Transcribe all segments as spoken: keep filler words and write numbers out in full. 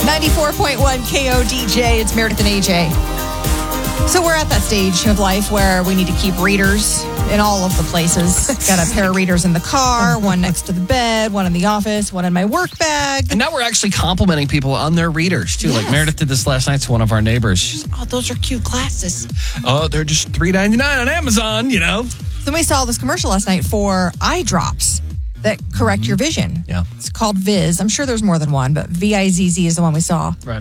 ninety-four point one K O D J. It's Meredith and A J. So we're at that stage of life where we need to keep readers in all of the places. Got a pair of readers in the car, one next to the bed, one in the office, one in my work bag. And now we're actually complimenting people on their readers, too. Yes. Like Meredith did this last night to one of our neighbors. She's like, oh, those are cute glasses. Oh, they're just three ninety-nine on Amazon, you know. Then we saw this commercial last night for eye drops that correct your vision. Yeah. It's called Viz. I'm sure there's more than one, but V I Z Z is the one we saw. Right. one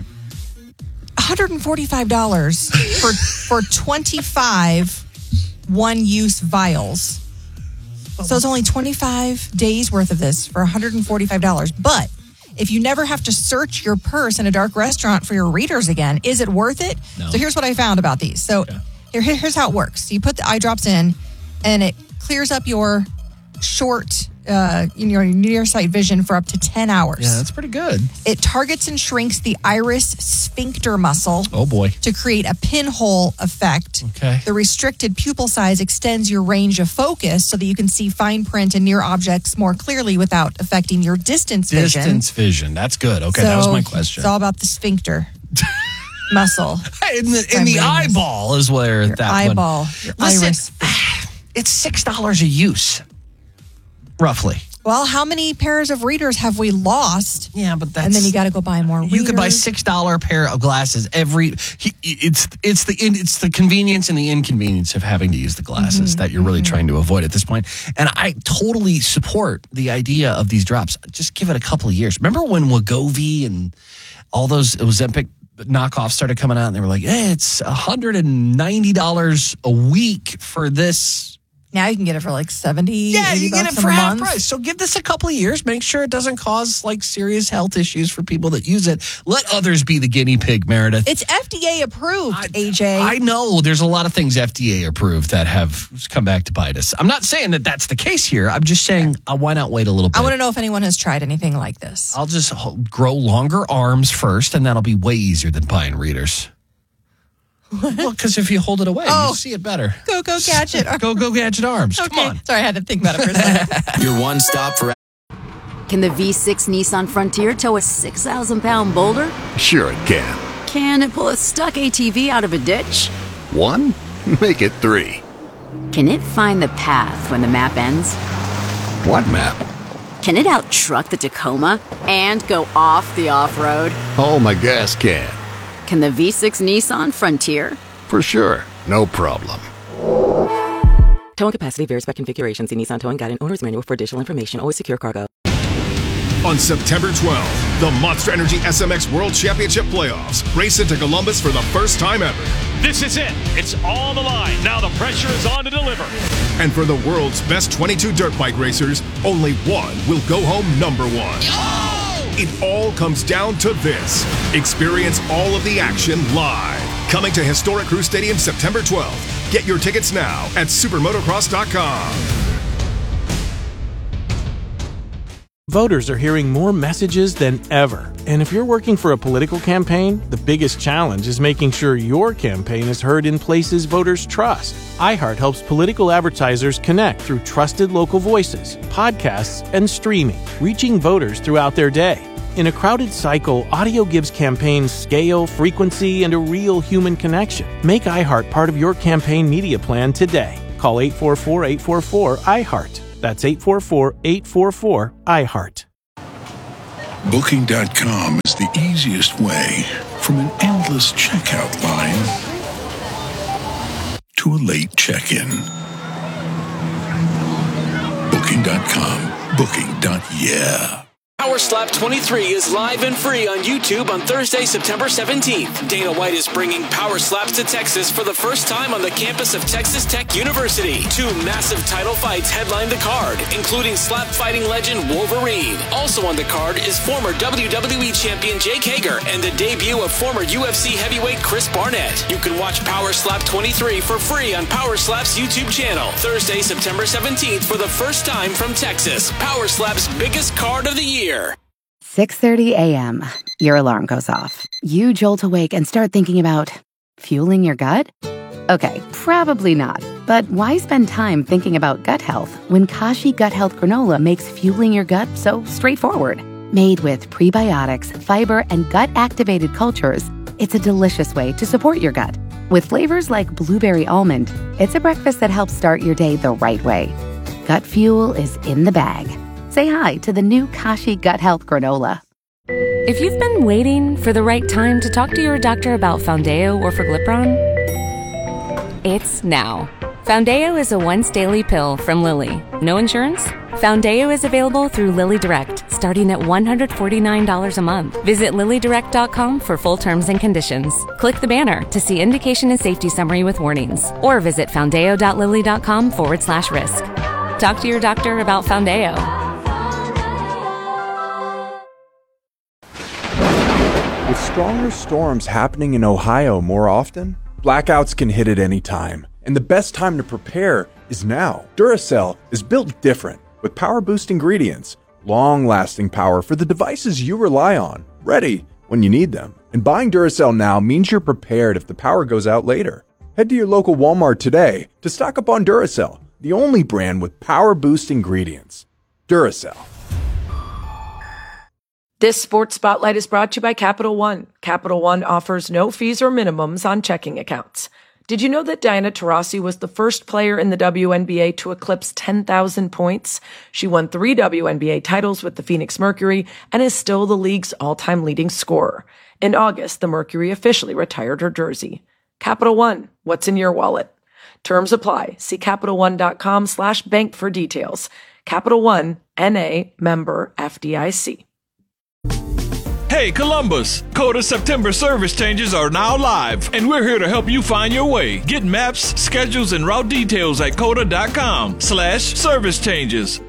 hundred forty-five dollars for for twenty-five one-use vials. So it's only twenty-five days worth of this for one hundred forty-five dollars. But if you never have to search your purse in a dark restaurant for your readers again, is it worth it? No. So here's what I found about these. So okay. here, here's how it works. You put the eye drops in, and it clears up your short uh, in your near sight vision for up to ten hours. Yeah, that's pretty good. It targets and shrinks the iris sphincter muscle. Oh, boy. To create a pinhole effect. Okay. The restricted pupil size extends your range of focus so that you can see fine print and near objects more clearly without affecting your distance vision. Distance vision. That's good. Okay, so that was my question. It's all about the sphincter muscle. In the, in the eyeball is where your that eyeball, one. Your Listen, iris. It's six dollars a use. Roughly. Well, how many pairs of readers have we lost? Yeah, but that's... And then you got to go buy more readers. You could buy six dollars pair of glasses every... He, it's it's the it's the convenience and the inconvenience of having to use the glasses mm-hmm. that you're really mm-hmm. trying to avoid at this point. And I totally support the idea of these drops. Just give it a couple of years. Remember when Wegovy and all those Ozempic knockoffs started coming out and they were like, hey, it's one hundred ninety dollars a week for this... Now you can get it for like seventy, yeah, eighty you get bucks it for a half month. price. So give this a couple of years. Make sure it doesn't cause like serious health issues for people that use it. Let others be the guinea pig, Meredith. It's F D A approved, I, A J. I know there's a lot of things F D A approved that have come back to bite us. I'm not saying that that's the case here. I'm just saying, uh, why not wait a little bit? I want to know if anyone has tried anything like this. I'll just grow longer arms first, and that'll be way easier than buying readers. What? Well, because if you hold it away, oh, you see it better. Go, go, gadget. go, go, gadget arms. Okay. Come on. Sorry, I had to think about it for a second. Your one stop for... Can the V six Nissan Frontier tow a six thousand pound boulder? Sure it can. Can it pull a stuck A T V out of a ditch? One? Make it three. Can it find the path when the map ends? What map? Can it out-truck the Tacoma and go off the off-road? Oh, my gas can. Can the V six Nissan Frontier? For sure. No problem. Towing capacity varies by configuration. See Nissan Towing Guide and Owner's Manual for additional information. Always secure cargo. On September twelfth, the Monster Energy S M X World Championship Playoffs race into Columbus for the first time ever. This is it. It's all on the line. Now the pressure is on to deliver. And for the world's best twenty-two dirt bike racers, only one will go home number one. Oh! It all comes down to this. Experience all of the action live. Coming to Historic Crew Stadium September twelfth. Get your tickets now at supermotocross dot com. Voters are hearing more messages than ever. And if you're working for a political campaign, the biggest challenge is making sure your campaign is heard in places voters trust. iHeart helps political advertisers connect through trusted local voices, podcasts, and streaming, reaching voters throughout their day. In a crowded cycle, audio gives campaigns scale, frequency, and a real human connection. Make iHeart part of your campaign media plan today. Call eight four four, eight four four, iHeart. That's eight four four, eight four four, iHeart. Booking dot com is the easiest way from an endless checkout line to a late check-in. Booking dot com. Booking. Yeah. Power Slap twenty-three is live and free on YouTube on Thursday, September seventeenth. Dana White is bringing Power Slaps to Texas for the first time on the campus of Texas Tech University. Two massive title fights headline the card, including slap fighting legend Wolverine. Also on the card is former W W E champion Jake Hager and the debut of former U F C heavyweight Chris Barnett. You can watch Power Slap twenty-three for free on Power Slap's YouTube channel. Thursday, September seventeenth for the first time from Texas. Power Slap's biggest card of the year. six thirty a.m. Your alarm goes off. You jolt awake and start thinking about fueling your gut? Okay, probably not. But why spend time thinking about gut health when Kashi Gut Health Granola makes fueling your gut so straightforward? Made with prebiotics, fiber, and gut-activated cultures, it's a delicious way to support your gut. With flavors like blueberry almond, it's a breakfast that helps start your day the right way. Gut Fuel is in the bag. Say hi to the new Kashi Gut Health Granola. If you've been waiting for the right time to talk to your doctor about Foundeo or Forglipron, it's now. Foundeo is a once-daily pill from Lilly. No insurance? Foundeo is available through Lilly Direct, starting at one hundred forty-nine dollars a month. Visit lilly direct dot com for full terms and conditions. Click the banner to see indication and safety summary with warnings, or visit foundeo.lilly.com forward slash risk. Talk to your doctor about Foundeo. With stronger storms happening in Ohio more often, blackouts can hit at any time. And the best time to prepare is now. Duracell is built different, with power boost ingredients, long-lasting power for the devices you rely on, ready when you need them. And buying Duracell now means you're prepared if the power goes out later. Head to your local Walmart today to stock up on Duracell, the only brand with power boost ingredients. Duracell. This Sports Spotlight is brought to you by Capital One. Capital One offers no fees or minimums on checking accounts. Did you know that Diana Taurasi was the first player in the W N B A to eclipse ten thousand points? She won three W N B A titles with the Phoenix Mercury and is still the league's all-time leading scorer. In August, the Mercury officially retired her jersey. Capital One, what's in your wallet? Terms apply. See CapitalOne.com slash bank for details. Capital One, N A, member F D I C. Hey Columbus, Coda September service changes are now live, and we're here to help you find your way. Get maps, schedules, and route details at coda.com slash service changes.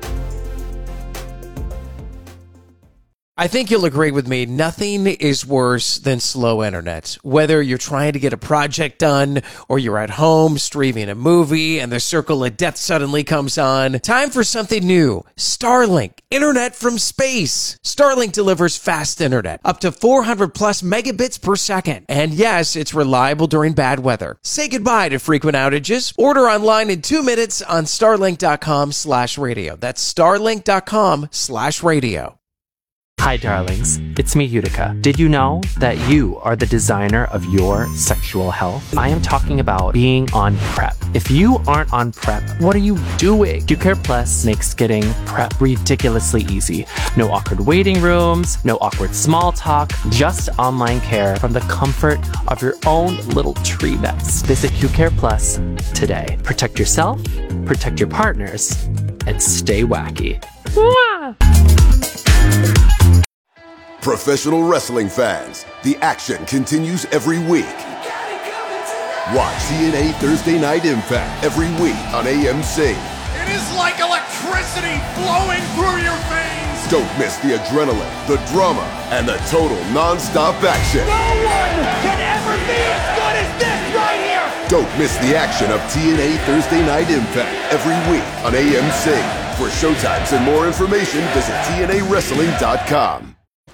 I think you'll agree with me, nothing is worse than slow internet. Whether you're trying to get a project done or you're at home streaming a movie and the circle of death suddenly comes on, time for something new. Starlink, internet from space. Starlink delivers fast internet, up to four hundred plus megabits per second. And yes, it's reliable during bad weather. Say goodbye to frequent outages. Order online in two minutes on starlink.com slash radio. That's starlink.com slash radio. Hi, darlings. It's me, Utica. Did you know that you are the designer of your sexual health? I am talking about being on PrEP. If you aren't on PrEP, what are you doing? QCare Plus makes getting PrEP ridiculously easy. No awkward waiting rooms, no awkward small talk, just online care from the comfort of your own little tree nest. Visit QCare Plus today. Protect yourself, protect your partners, and stay wacky. Mwah! Professional wrestling fans, the action continues every week. Watch T N A Thursday Night Impact every week on A M C. It is like electricity flowing through your veins. Don't miss the adrenaline, the drama, and the total non-stop action. No one can ever be as good as this right here. Don't miss the action of T N A Thursday Night Impact every week on A M C. For showtimes and more information, visit T N A wrestling dot com.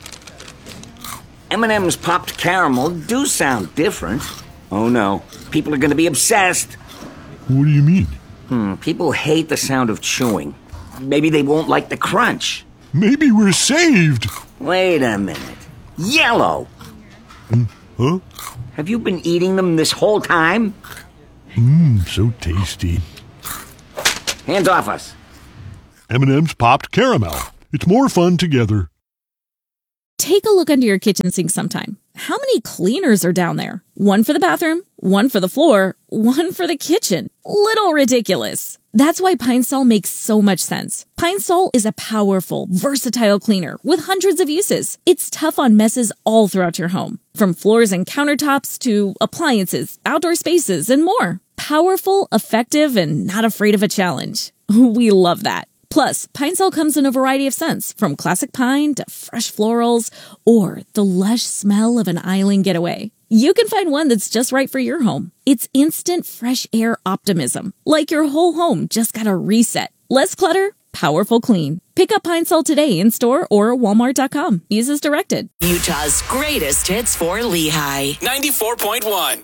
M and M's popped caramel do sound different. Oh no, people are going to be obsessed. What do you mean? Hmm, people hate the sound of chewing. Maybe they won't like the crunch. Maybe we're saved. Wait a minute. Yellow! Mm, huh? Have you been eating them this whole time? Mmm, so tasty. Hands off us. M and M's popped caramel. It's more fun together. Take a look under your kitchen sink sometime. How many cleaners are down there? One for the bathroom, one for the floor, one for the kitchen. Little ridiculous. That's why Pine Sol makes so much sense. Pine Sol is a powerful, versatile cleaner with hundreds of uses. It's tough on messes all throughout your home, from floors and countertops to appliances, outdoor spaces, and more. Powerful, effective, and not afraid of a challenge. We love that. Plus, Pine Sol comes in a variety of scents, from classic pine to fresh florals or the lush smell of an island getaway. You can find one that's just right for your home. It's instant fresh air optimism, like your whole home just got a reset. Less clutter, powerful clean. Pick up Pine Sol today in store or walmart dot com. Use as directed. Utah's greatest hits for Lehigh. ninety-four point one.